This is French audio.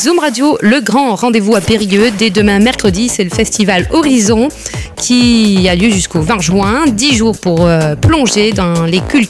Zoom Radio, le grand rendez-vous à Périgueux. Dès demain mercredi, c'est le festival Horizon qui a lieu jusqu'au 20 juin. 10 jours pour plonger dans les cultures